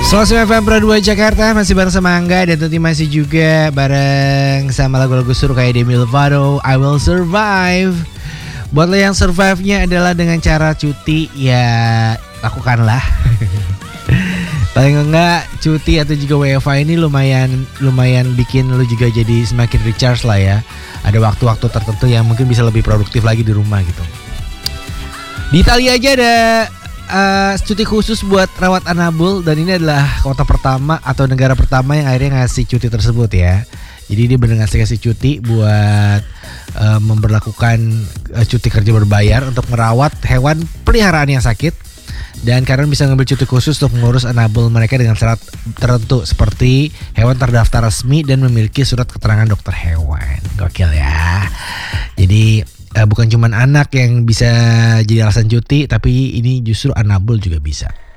Selamat FM Pro 2 Jakarta. Masih bareng sama Angga. Dan tentu masih juga bareng sama lagu-lagu suruh kayak Demi Lovato, I Will Survive. Buat lo yang survive-nya adalah dengan cara cuti, ya lakukanlah. Paling enggak cuti atau juga WFH ini lumayan bikin lo juga jadi semakin recharge lah ya. Ada waktu-waktu tertentu yang mungkin bisa lebih produktif lagi di rumah gitu. Di Italia aja ada cuti khusus buat rawat anabul, dan ini adalah kota pertama atau negara pertama yang akhirnya ngasih cuti tersebut ya. Jadi dia benar ngasih cuti buat memberlakukan cuti kerja berbayar untuk merawat hewan peliharaan yang sakit, dan kalian bisa ngambil cuti khusus untuk mengurus anabul mereka dengan syarat tertentu seperti hewan terdaftar resmi dan memiliki surat keterangan dokter hewan. Gokil ya. Jadi bukan cuma anak yang bisa jadi alasan cuti, tapi ini justru anabul juga bisa.